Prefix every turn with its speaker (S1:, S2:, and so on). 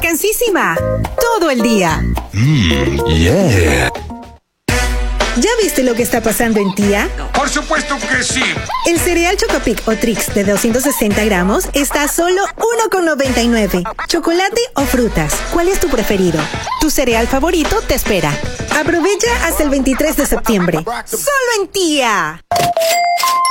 S1: vacancísima. Todo el día.
S2: Yeah.
S1: ¿Ya viste lo que está pasando en Tía?
S3: Por supuesto que sí.
S1: El cereal Chocopic o Trix de 260 gramos está a solo $1,99. ¿Chocolate o frutas? ¿Cuál es tu preferido? Tu cereal favorito te espera. Aprovecha hasta el 23 de septiembre. ¡Solo en Tía!